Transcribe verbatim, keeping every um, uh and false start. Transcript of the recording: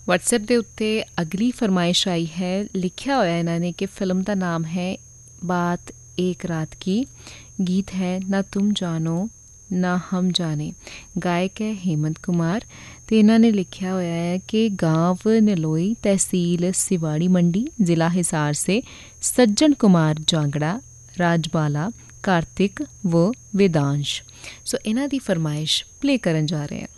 WhatsApp ਦੇ ਉੱਤੇ ਅਗਲੀ ਫਰਮਾਇਸ਼ ਆਈ ਹੈ, ਲਿਖਿਆ ਹੋਇਆ ਇਹਨਾਂ ਨੇ ਕਿ ਫਿਲਮ ਦਾ ਨਾਮ ਹੈ ਬਾਤ ਏਕ ਰਾਤ ਕੀ, ਗੀਤ ਹੈ ਨਾ ਤੁਮ ਜਾਣੋ ਨਾ ਹਮ ਜਾਣੇ, ਗਾਇਕ ਹੈ ਹੇਮੰਤ ਕੁਮਾਰ। ਅਤੇ ਇਹਨਾਂ ਨੇ ਲਿਖਿਆ ਹੋਇਆ ਹੈ कि गांव नलोई तहसील सिवाड़ी मंडी ज़िला हिसार से सज्जन कुमार जांगड़ा, राजबाला, कार्तिक व वेदांश। सो इन्हां दी फरमाइश प्ले करन जा रहे हैं।